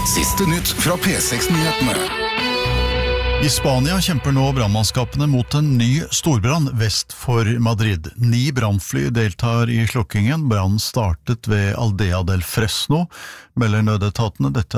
Siste nytt fra P6-nyhetene. I Spania kjemper nå brannmannskapene mot en ny storbrann vest for Madrid. 9 brannfly deltar i slukkingen. Brannen startet ved Aldea del Fresno, melder nødetatene. Dette